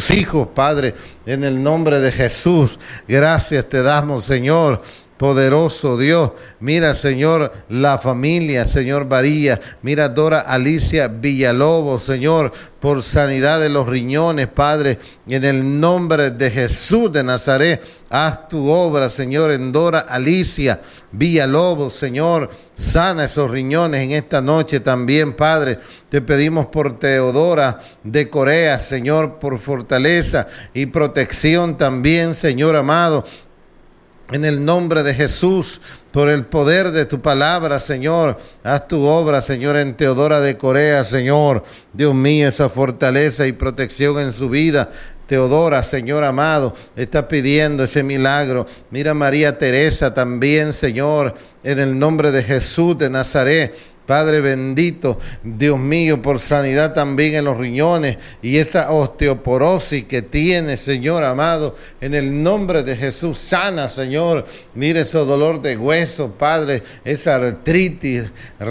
sus hijos, Padre, en el nombre de Jesús. Gracias te damos, Señor. Poderoso Dios, mira Señor la familia, Señor Varía, mira Dora Alicia Villalobos, Señor, por sanidad de los riñones, Padre, en el nombre de Jesús de Nazaret, haz tu obra, Señor, en Dora Alicia Villalobos, Señor, sana esos riñones en esta noche también, Padre. Te pedimos por Teodora de Corea, Señor, por fortaleza y protección también, Señor amado. En el nombre de Jesús, por el poder de tu palabra, Señor, haz tu obra, Señor, en Teodora de Corea, Señor. Dios mío, esa fortaleza y protección en su vida. Teodora, Señor amado, está pidiendo ese milagro. Mira María Teresa también, Señor, en el nombre de Jesús de Nazaret. Padre bendito, Dios mío, por sanidad también en los riñones y esa osteoporosis que tiene, Señor amado, en el nombre de Jesús, sana, Señor. Mire ese dolor de hueso, Padre, esa artritis,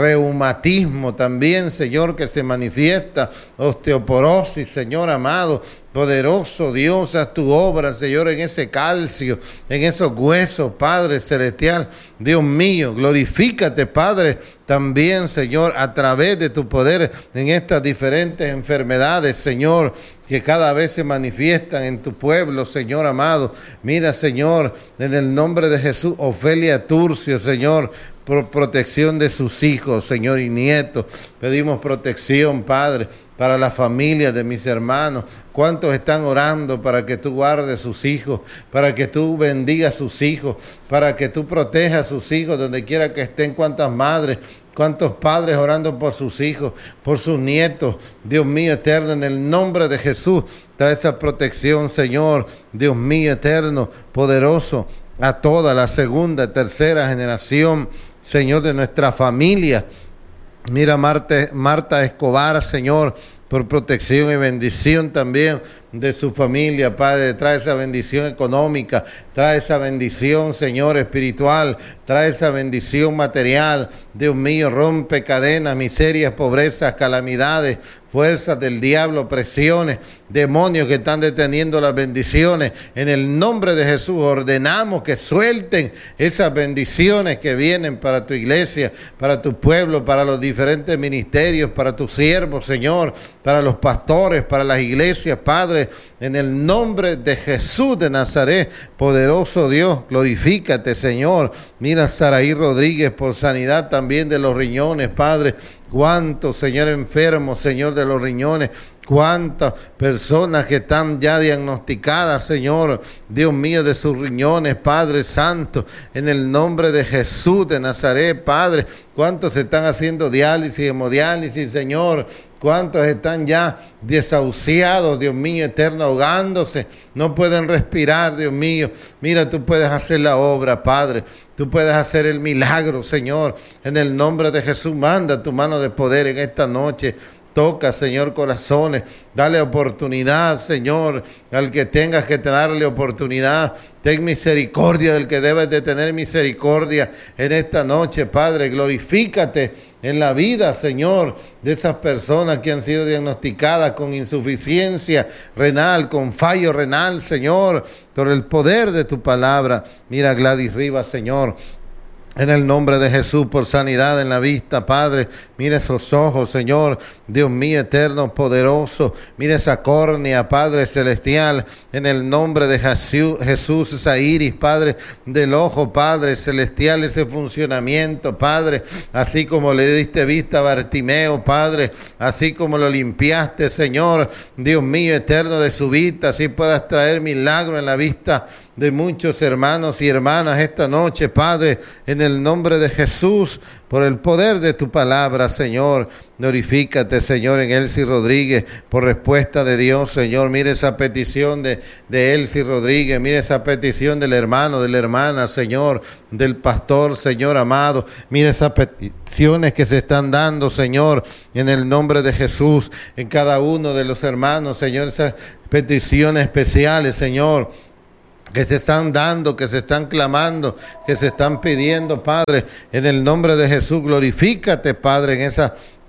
reumatismo también, Señor, que se manifiesta, osteoporosis, Señor amado. Poderoso Dios, haz tu obra, Señor, en ese calcio, en esos huesos, Padre celestial. Dios mío, glorifícate, Padre, también, Señor, a través de tu poder en estas diferentes enfermedades, Señor, que cada vez se manifiestan en tu pueblo, Señor amado. Mira, Señor, en el nombre de Jesús, Ofelia Turcio, Señor, por protección de sus hijos, Señor, y nietos. Pedimos protección, Padre, para la familia de mis hermanos. ¿Cuántos están orando para que tú guardes sus hijos, para que tú bendigas sus hijos, para que tú protejas sus hijos donde quiera que estén? ¿Cuántas madres, cuántos padres orando por sus hijos, por sus nietos? Dios mío eterno, en el nombre de Jesús, trae esa protección, Señor. Dios mío eterno, poderoso, a toda la segunda, tercera generación, Señor, de nuestra familia. Mira Marta Escobar, Señor, por protección y bendición también de su familia, Padre. Trae esa bendición económica, trae esa bendición, Señor, espiritual, trae esa bendición material. Dios mío, rompe cadenas, miserias, pobrezas, calamidades, fuerzas del diablo, presiones, demonios que están deteniendo las bendiciones. En el nombre de Jesús ordenamos que suelten esas bendiciones que vienen para tu iglesia, para tu pueblo, para los diferentes ministerios, para tus siervos, Señor, para los pastores, para las iglesias, Padre. En el nombre de Jesús de Nazaret, poderoso Dios, glorifícate, Señor. Mira Saraí Rodríguez por sanidad también de los riñones, Padre. Cuántos, Señor, enfermos, Señor, de los riñones. Cuántas personas que están ya diagnosticadas, Señor, Dios mío, de sus riñones, Padre Santo, en el nombre de Jesús de Nazaret, Padre. Cuántos están haciendo diálisis, hemodiálisis, Señor. Cuántos están ya desahuciados, Dios mío eterno, ahogándose, no pueden respirar, Dios mío. Mira, tú puedes hacer la obra, Padre. Tú puedes hacer el milagro, Señor. En el nombre de Jesús, manda tu mano de poder en esta noche. Toca, Señor, corazones. Dale oportunidad, Señor, al que tengas que darle oportunidad. Ten misericordia del que debes de tener misericordia en esta noche, Padre. Glorifícate en la vida, Señor, de esas personas que han sido diagnosticadas con insuficiencia renal, con fallo renal, Señor, por el poder de tu palabra. Mira Gladys Rivas, Señor, en el nombre de Jesús, por sanidad en la vista, Padre. Mira esos ojos, Señor, Dios mío eterno, poderoso. Mira esa córnea, Padre celestial, en el nombre de Jesús, esa iris, Padre, del ojo, Padre celestial, ese funcionamiento, Padre, así como le diste vista a Bartimeo, Padre, así como lo limpiaste, Señor, Dios mío eterno, de su vista, así puedas traer milagro en la vista de muchos hermanos y hermanas esta noche, Padre, en el nombre de Jesús, por el poder de tu palabra, Señor. Glorifícate, Señor, en Elsie Rodríguez, por respuesta de Dios, Señor. Mire esa petición de Elsie Rodríguez, mire esa petición del hermano, de la hermana, Señor, del pastor, Señor amado. Mire esas peticiones que se están dando, Señor, en el nombre de Jesús, en cada uno de los hermanos, Señor, esas peticiones especiales, Señor, que se están dando, que se están clamando, que se están pidiendo, Padre, en el nombre de Jesús. Glorifícate, Padre, en esas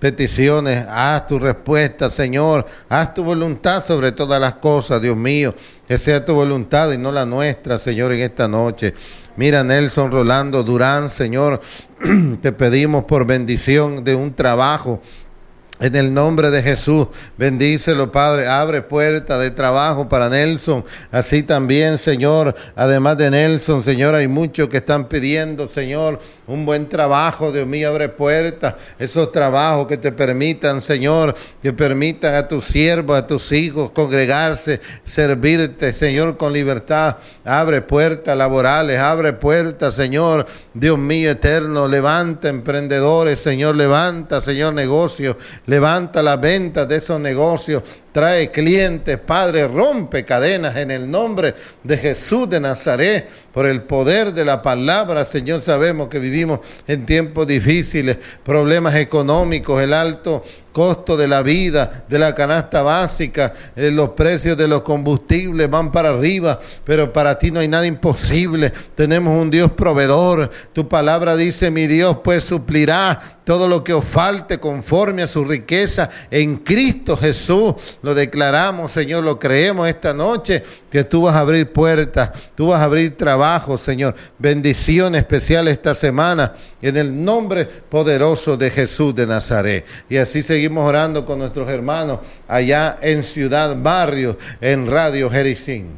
peticiones, haz tu respuesta, Señor, haz tu voluntad sobre todas las cosas, Dios mío, que sea tu voluntad y no la nuestra, Señor, en esta noche. Mira, Nelson Rolando Durán, Señor, te pedimos por bendición de un trabajo. En el nombre de Jesús, bendícelo, Padre. Abre puerta de trabajo para Nelson. Así también, Señor, además de Nelson, Señor, hay muchos que están pidiendo, Señor, un buen trabajo. Dios mío, abre puertas. Esos trabajos que te permitan, Señor, que permitan a tus siervos, a tus hijos congregarse, servirte, Señor, con libertad. Abre puertas laborales, abre puertas, Señor, Dios mío eterno. Levanta emprendedores, Señor, levanta, Señor, negocios. Levanta las ventas de esos negocios, trae clientes, Padre, rompe cadenas en el nombre de Jesús de Nazaret, por el poder de la palabra, Señor. Sabemos que vivimos en tiempos difíciles, problemas económicos, el alto costo de la vida, de la canasta básica, los precios de los combustibles van para arriba, pero para ti no hay nada imposible. Tenemos un Dios proveedor. Tu palabra dice, mi Dios pues suplirá todo lo que os falte conforme a su riqueza en Cristo Jesús. Lo declaramos, Señor, lo creemos esta noche, que tú vas a abrir puertas, tú vas a abrir trabajo, Señor. Bendición especial esta semana en el nombre poderoso de Jesús de Nazaret. Y así seguimos orando con nuestros hermanos allá en Ciudad Barrio, en Radio Jericín.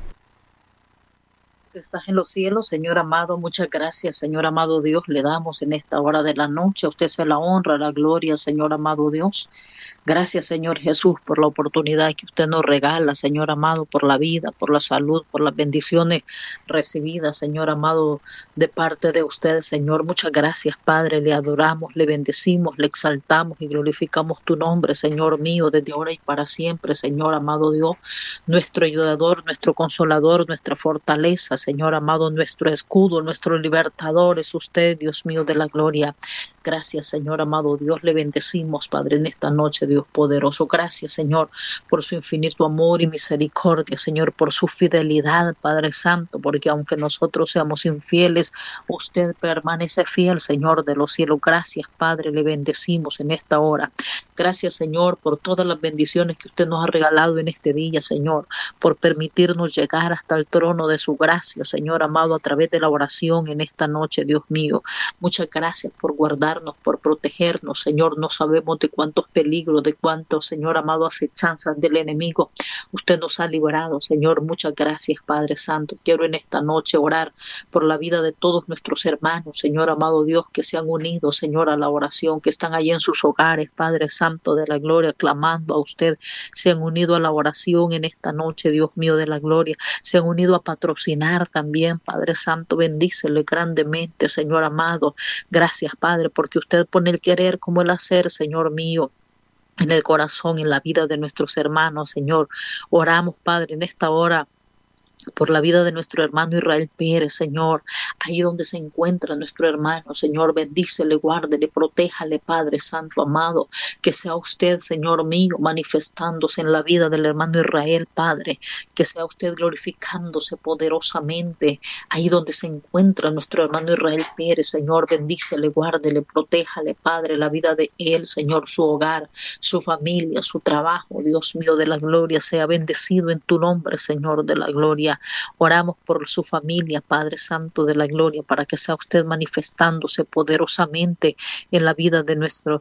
Que estás en los cielos, Señor amado, muchas gracias, Señor amado Dios, le damos en esta hora de la noche, a usted se la honra, la gloria, Señor amado Dios. Gracias, Señor Jesús, por la oportunidad que usted nos regala, Señor amado, por la vida, por la salud, por las bendiciones recibidas, Señor amado, de parte de usted, Señor. Muchas gracias, Padre, le adoramos, le bendecimos, le exaltamos y glorificamos tu nombre, Señor mío, desde ahora y para siempre, Señor amado Dios, nuestro ayudador, nuestro consolador, nuestra fortaleza, Señor amado, nuestro escudo, nuestro libertador es usted, Dios mío de la gloria. Gracias, Señor amado Dios, le bendecimos, Padre, en esta noche, Dios poderoso. Gracias, Señor, por su infinito amor y misericordia, Señor, por su fidelidad, Padre Santo, porque aunque nosotros seamos infieles, usted permanece fiel, Señor de los cielos. Gracias, Padre, le bendecimos en esta hora. Gracias, Señor, por todas las bendiciones que usted nos ha regalado en este día, Señor, por permitirnos llegar hasta el trono de su gracia, Señor amado, a través de la oración en esta noche, Dios mío. Muchas gracias por guardarnos, por protegernos, Señor. No sabemos de cuántos peligros, de cuántos, Señor amado, acechanzas del enemigo usted nos ha librado, Señor. Muchas gracias, Padre Santo. Quiero en esta noche orar por la vida de todos nuestros hermanos, Señor amado Dios, que se han unido, Señor, a la oración, que están allí en sus hogares, Padre Santo de la gloria, clamando a usted. Se han unido a la oración en esta noche, Dios mío de la gloria. Se han unido a patrocinar también, Padre Santo. Bendícele grandemente, Señor amado. Gracias, Padre, porque usted pone el querer como el hacer, Señor mío, en el corazón, en la vida de nuestros hermanos, Señor. Oramos, Padre, en esta hora por la vida de nuestro hermano Israel Pérez, Señor, ahí donde se encuentra nuestro hermano, Señor, bendícele, guárdele, protéjale, Padre Santo amado, que sea usted, Señor mío, manifestándose en la vida del hermano Israel, Padre, que sea usted glorificándose poderosamente, ahí donde se encuentra nuestro hermano Israel Pérez, Señor, bendícele, guárdele, protéjale, Padre, la vida de él, Señor, su hogar, su familia, su trabajo, Dios mío de la gloria, sea bendecido en tu nombre, Señor de la gloria. Oramos por su familia, Padre Santo de la gloria, para que sea usted manifestándose poderosamente en la vida de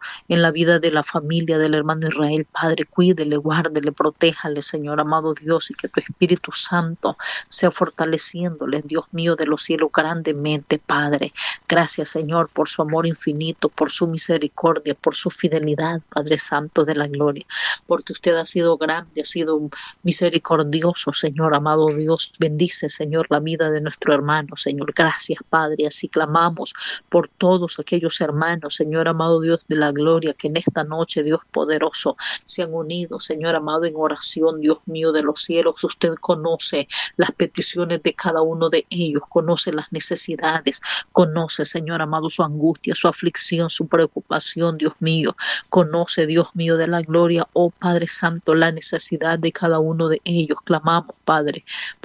la familia del hermano Israel. Padre, cuídele, guárdele, protéjale, Señor amado Dios, y que tu Espíritu Santo sea fortaleciéndole, Dios mío de los cielos, grandemente, Padre. Gracias, Señor, por su amor infinito, por su misericordia, por su fidelidad, Padre Santo de la gloria, porque usted ha sido grande, ha sido misericordioso, Señor amado Dios. Bendice, Señor, la vida de nuestro hermano, Señor. Gracias, Padre. Así clamamos por todos aquellos hermanos, Señor amado Dios de la gloria, que en esta noche, Dios poderoso, se han unido, Señor amado, en oración, Dios mío de los cielos. Usted conoce las peticiones de cada uno de ellos, conoce las necesidades, conoce, Señor amado, su angustia, su aflicción, su preocupación, Dios mío. Conoce, Dios mío de la gloria, oh Padre Santo, la necesidad de cada uno de ellos. Clamamos, Padre, para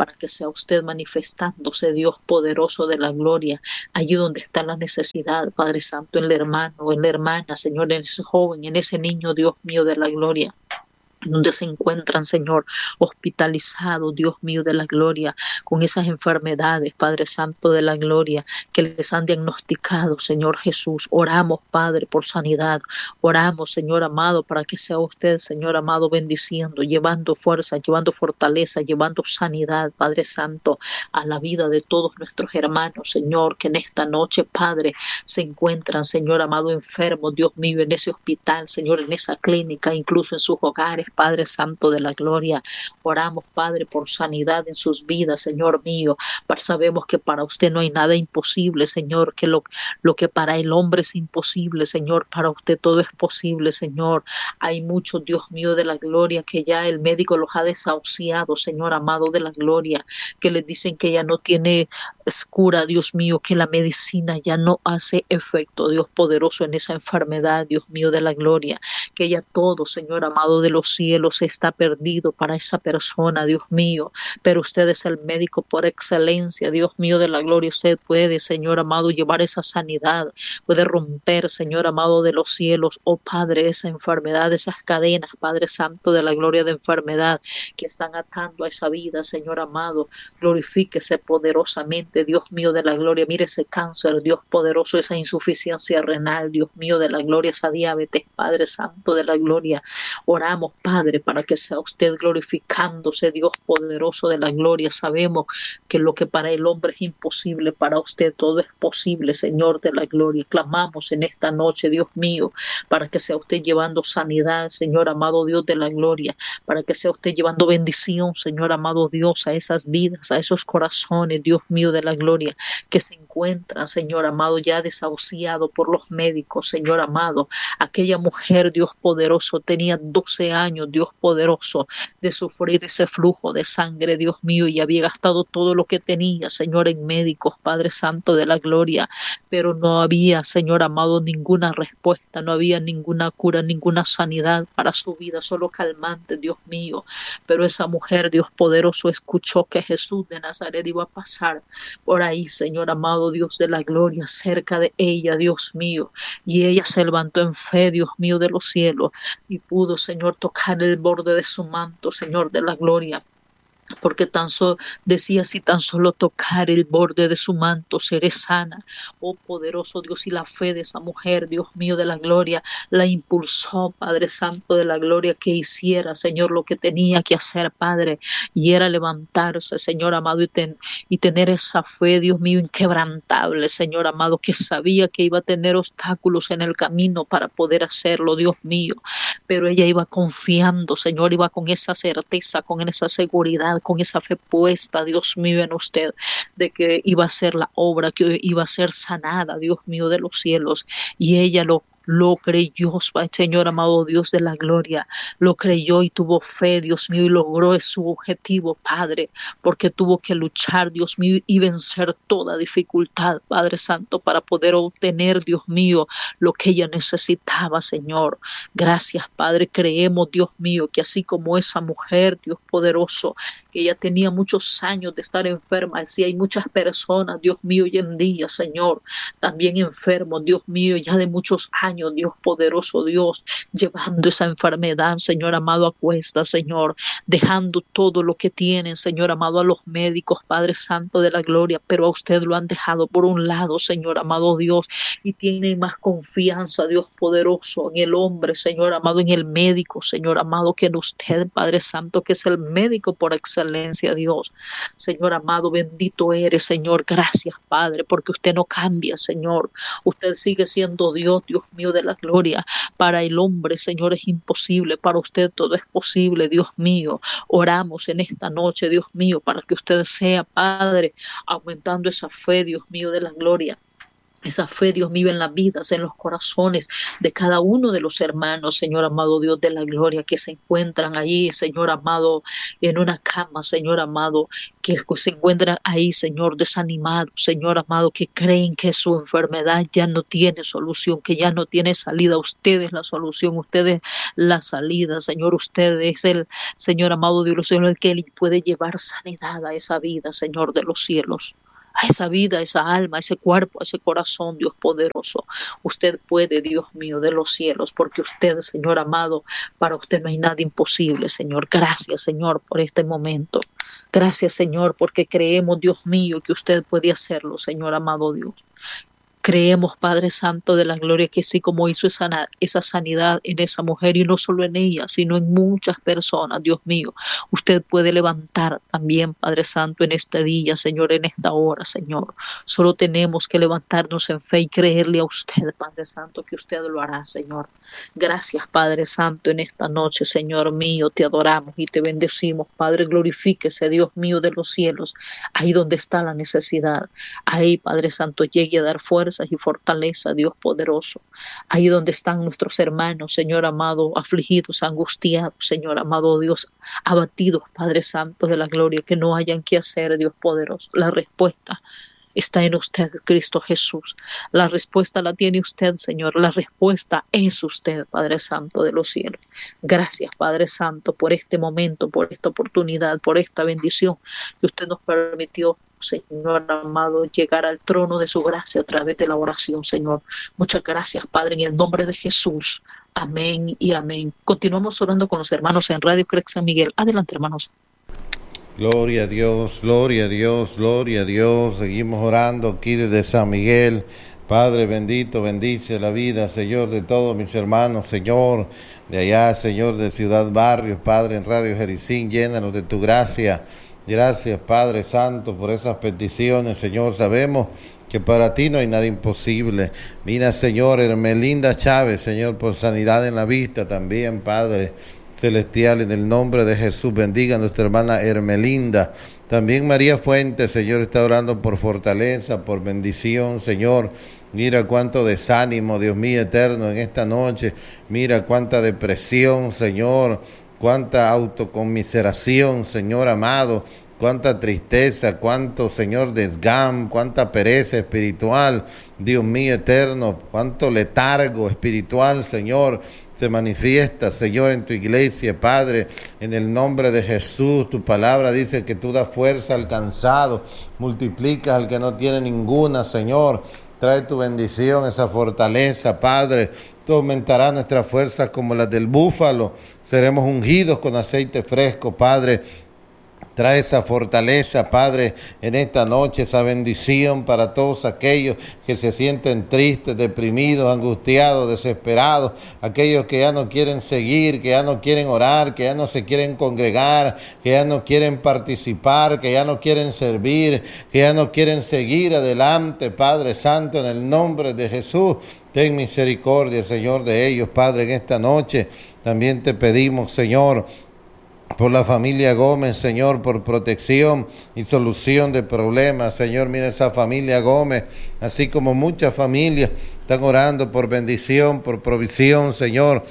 para que sea usted manifestándose, Dios poderoso de la gloria, allí donde está la necesidad, Padre Santo, en el hermano, en la hermana, Señor, en ese joven, en ese niño, Dios mío de la gloria, donde se encuentran, Señor, hospitalizados, Dios mío de la gloria, con esas enfermedades, Padre Santo de la gloria, que les han diagnosticado, Señor Jesús. Oramos, Padre, por sanidad. Oramos, Señor amado, para que sea usted, Señor amado, bendiciendo, llevando fuerza, llevando fortaleza, llevando sanidad, Padre Santo, a la vida de todos nuestros hermanos, Señor, que en esta noche, Padre, se encuentran, Señor amado, enfermos, Dios mío, en ese hospital, Señor, en esa clínica, incluso en sus hogares, Padre Santo de la gloria. Oramos, Padre, por sanidad en sus vidas, Señor mío. Sabemos que para usted no hay nada imposible, Señor, que lo que para el hombre es imposible, Señor, para usted todo es posible, Señor. Hay muchos, Dios mío de la gloria, que ya el médico los ha desahuciado, Señor amado de la gloria, que les dicen que ya no tiene cura, Dios mío, que la medicina ya no hace efecto, Dios poderoso, en esa enfermedad, Dios mío de la gloria, que ya todo, Señor amado de los cielos, está perdido para esa persona, Dios mío, pero usted es el médico por excelencia, Dios mío de la gloria. Usted puede, Señor amado, llevar esa sanidad, puede romper, Señor amado de los cielos, oh Padre, esa enfermedad, esas cadenas, Padre Santo de la gloria, de enfermedad que están atando a esa vida, Señor amado. Glorifíquese poderosamente, Dios mío de la gloria. Mire ese cáncer, Dios poderoso, esa insuficiencia renal, Dios mío de la gloria, esa diabetes, Padre Santo de la gloria. Oramos, Padre, para que sea usted glorificándose, Dios poderoso de la gloria. Sabemos que lo que para el hombre es imposible, para usted todo es posible, Señor de la gloria. Clamamos en esta noche, Dios mío, para que sea usted llevando sanidad, Señor amado Dios de la gloria, para que sea usted llevando bendición, Señor amado Dios, a esas vidas, a esos corazones, Dios mío de la gloria, que se encuentran, Señor amado, ya desahuciado por los médicos, Señor amado. Aquella mujer, Dios poderoso, tenía 12 años, Dios poderoso, de sufrir ese flujo de sangre, Dios mío, y había gastado todo lo que tenía, Señor, en médicos, Padre Santo de la gloria, pero no había, Señor amado, ninguna respuesta, no había ninguna cura, ninguna sanidad para su vida, solo calmante, Dios mío. Pero esa mujer, Dios poderoso, escuchó que Jesús de Nazaret iba a pasar por ahí, Señor amado, Dios de la gloria, cerca de ella, Dios mío, y ella se levantó en fe, Dios mío de los cielos, y pudo, Señor, tocar el borde de su manto, Señor de la gloria. Porque decía, si tan solo tocar el borde de su manto seré sana. Oh poderoso Dios, y la fe de esa mujer, Dios mío de la gloria, la impulsó, Padre Santo de la gloria, que hiciera, Señor, lo que tenía que hacer, Padre, y era levantarse, Señor amado, y tener esa fe, Dios mío, inquebrantable, Señor amado, que sabía que iba a tener obstáculos en el camino para poder hacerlo, Dios mío, pero ella iba confiando, Señor, iba con esa certeza, con esa seguridad, con esa fe puesta, Dios mío, en usted, de que iba a ser la obra, que iba a ser sanada, Dios mío de los cielos, y ella lo creyó, Señor amado Dios de la gloria, lo creyó y tuvo fe, Dios mío, y logró su objetivo, Padre, porque tuvo que luchar, Dios mío, y vencer toda dificultad, Padre Santo, para poder obtener, Dios mío, lo que ella necesitaba, Señor. Gracias, Padre, creemos, Dios mío, que así como esa mujer, Dios poderoso, que ella tenía muchos años de estar enferma, así hay muchas personas, Dios mío, hoy en día, Señor, también enfermos, Dios mío, ya de muchos años, Dios poderoso, Dios, llevando esa enfermedad, Señor amado, a cuesta, Señor, dejando todo lo que tienen, Señor amado, a los médicos, Padre Santo de la gloria, pero a usted lo han dejado por un lado, Señor amado Dios, y tienen más confianza, Dios poderoso, en el hombre, Señor amado, en el médico, Señor amado, que en usted, Padre Santo, que es el médico por excelencia, Dios. Señor amado, bendito eres, Señor, gracias, Padre, porque usted no cambia, Señor, usted sigue siendo Dios, Dios mío de la gloria. Para el hombre, Señor, es imposible, para usted todo es posible, Dios mío. Oramos en esta noche, Dios mío, para que usted sea, Padre, aumentando esa fe, Dios mío de la gloria, esa fe, Dios mío, en las vidas, en los corazones de cada uno de los hermanos, Señor amado Dios de la gloria, que se encuentran ahí, Señor amado, en una cama, Señor amado, que se encuentran ahí, Señor, desanimados, Señor amado, que creen que su enfermedad ya no tiene solución, que ya no tiene salida. Usted es la solución, usted es la salida, Señor. Usted es el Señor amado Dios, Señor, el que puede llevar sanidad a esa vida, Señor de los cielos, a esa vida, a esa alma, a ese cuerpo, a ese corazón, Dios poderoso. Usted puede, Dios mío, de los cielos, porque usted, Señor amado, para usted no hay nada imposible, Señor. Gracias, Señor, por este momento. Gracias, Señor, porque creemos, Dios mío, que usted puede hacerlo, Señor amado Dios. Creemos, Padre Santo de la gloria, que sí, como hizo esa sanidad en esa mujer, y no solo en ella, sino en muchas personas, Dios mío, usted puede levantar también, Padre Santo, en este día, Señor, en esta hora, Señor. Solo tenemos que levantarnos en fe y creerle a usted, Padre Santo, que usted lo hará, Señor. Gracias, Padre Santo, en esta noche, Señor mío, te adoramos y te bendecimos, Padre. Glorifíquese, Dios mío de los cielos, ahí donde está la necesidad. Ahí, Padre Santo, llegue a dar fuerzas y fortaleza, Dios poderoso. Ahí donde están nuestros hermanos, Señor amado, afligidos, angustiados, Señor amado Dios, abatidos, Padre Santo de la gloria, que no hayan qué hacer, Dios poderoso. La respuesta está en usted, Cristo Jesús. La respuesta la tiene usted, Señor. La respuesta es usted, Padre Santo de los cielos. Gracias, Padre Santo, por este momento, por esta oportunidad, por esta bendición que usted nos permitió, Señor amado, llegar al trono de su gracia a través de la oración, Señor. Muchas gracias, Padre, en el nombre de Jesús. Amén y amén. Continuamos orando con los hermanos en Radio Crex San Miguel. Adelante, hermanos. Gloria a Dios, gloria a Dios, gloria a Dios. Seguimos orando aquí desde San Miguel. Padre bendito, bendice la vida, Señor, de todos mis hermanos, Señor, de allá, Señor, de Ciudad Barrios, Padre, en Radio Jericín, llénanos de tu gracia. Gracias, Padre Santo, por esas peticiones, Señor. Sabemos que para ti no hay nada imposible. Mira, Señor, Hermelinda Chávez, Señor, por sanidad en la vista también, Padre celestial, en el nombre de Jesús, bendiga a nuestra hermana Hermelinda. También María Fuentes, Señor, está orando por fortaleza, por bendición, Señor. Mira cuánto desánimo, Dios mío eterno, en esta noche. Mira cuánta depresión, Señor. Cuánta autoconmiseración, Señor amado. Cuánta tristeza, cuánto, Señor, desgam, cuánta pereza espiritual, Dios mío eterno. Cuánto letargo espiritual, Señor, se manifiesta, Señor, en tu iglesia, Padre, en el nombre de Jesús. Tu palabra dice que tú das fuerza al cansado, multiplicas al que no tiene ninguna, Señor. Trae tu bendición, esa fortaleza, Padre. Tú aumentarás nuestras fuerzas como las del búfalo. Seremos ungidos con aceite fresco, Padre. Trae esa fortaleza, Padre, en esta noche, esa bendición para todos aquellos que se sienten tristes, deprimidos, angustiados, desesperados, aquellos que ya no quieren seguir, que ya no quieren orar, que ya no se quieren congregar, que ya no quieren participar, que ya no quieren servir, que ya no quieren seguir adelante, Padre Santo, en el nombre de Jesús. Ten misericordia, Señor, de ellos, Padre, en esta noche. También te pedimos, Señor, por la familia Gómez, Señor, por protección y solución de problemas, Señor. Mira esa familia Gómez, así como muchas familias están orando por bendición, por provisión, Señor,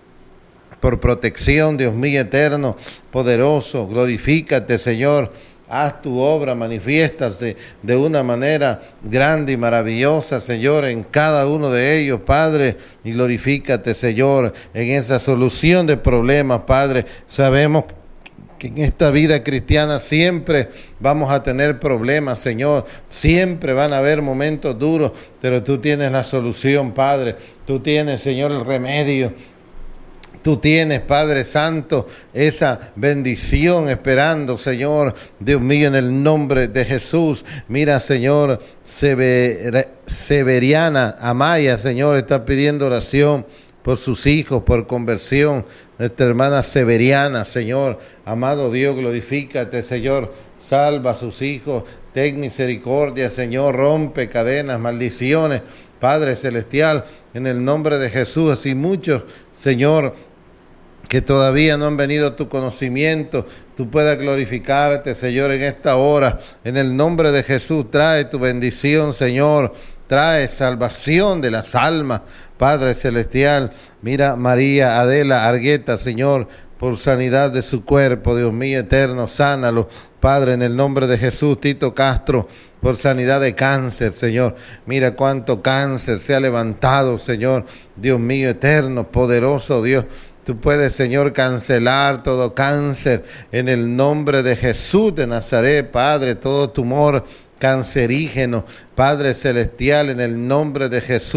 por protección, Dios mío eterno, poderoso. Glorifícate, Señor. Haz tu obra, manifiéstase de una manera grande y maravillosa, Señor, en cada uno de ellos, Padre, y glorifícate, Señor, en esa solución de problemas, Padre. Sabemos que en esta vida cristiana siempre vamos a tener problemas, Señor. Siempre van a haber momentos duros, pero tú tienes la solución, Padre. Tú tienes, Señor, el remedio. Tú tienes, Padre Santo, esa bendición esperando, Señor, Dios mío, en el nombre de Jesús. Mira, Señor, Severiana Amaya, Señor, está pidiendo oración por sus hijos, por conversión. Nuestra hermana Severiana, Señor, amado Dios, glorifícate, Señor, salva a sus hijos, ten misericordia, Señor, rompe cadenas, maldiciones, Padre Celestial, en el nombre de Jesús. Así muchos, Señor, que todavía no han venido a tu conocimiento, tú puedas glorificarte, Señor, en esta hora. En el nombre de Jesús, trae tu bendición, Señor. trae salvación de las almas, Padre celestial. Mira María Adela Argueta, Señor, por sanidad de su cuerpo, Dios mío eterno, sánalo, Padre, en el nombre de Jesús. Tito Castro, por sanidad de cáncer, Señor. Mira cuánto cáncer se ha levantado, Señor, Dios mío eterno, poderoso Dios. Tú puedes, Señor, cancelar todo cáncer en el nombre de Jesús de Nazaret, Padre, todo tumor cancerígeno, Padre celestial, en el nombre de Jesús.